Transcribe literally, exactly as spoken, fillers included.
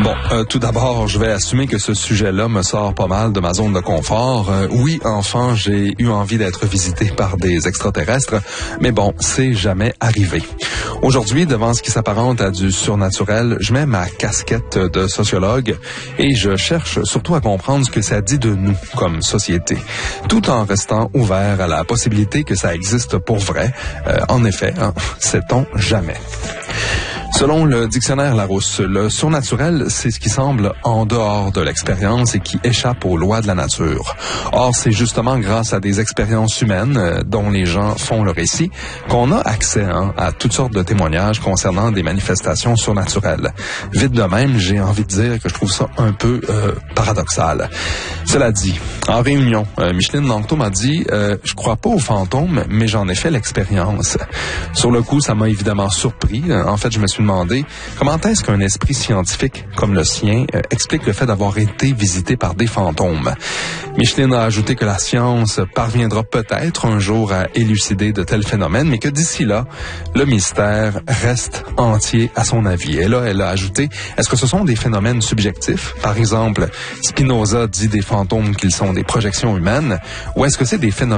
Bon, euh, tout d'abord, je vais assumer que ce sujet-là me sort pas mal de ma zone de confort. Euh, oui, enfant, j'ai eu envie d'être visité par des extraterrestres, mais bon, c'est jamais arrivé. Aujourd'hui, devant ce qui s'apparente à du surnaturel, je mets ma casquette de sociologue et je cherche surtout à comprendre ce que ça dit de nous comme société, tout en restant ouvert à la possibilité que ça existe pour vrai. Euh, en effet, hein, sait-on jamais. Selon le dictionnaire Larousse, le surnaturel, c'est ce qui semble en dehors de l'expérience et qui échappe aux lois de la nature. Or, c'est justement grâce à des expériences humaines euh, dont les gens font le récit qu'on a accès hein, à toutes sortes de témoignages concernant des manifestations surnaturelles. Vite de même, j'ai envie de dire que je trouve ça un peu euh, paradoxal. Cela dit, en réunion, euh, Micheline Langto m'a dit euh, « Je crois pas aux fantômes, mais j'en ai fait l'expérience. » Sur le coup, ça m'a évidemment surpris. En fait, je me suis demandé comment est-ce qu'un esprit scientifique comme le sien euh, explique le fait d'avoir été visité par des fantômes. Micheline a ajouté que la science parviendra peut-être un jour à élucider de tels phénomènes, mais que d'ici là, le mystère reste entier à son avis. Et là, elle a ajouté, est-ce que ce sont des phénomènes subjectifs? Par exemple, Spinoza dit des fantômes qu'ils sont des projections humaines, ou est-ce que c'est des phénomènes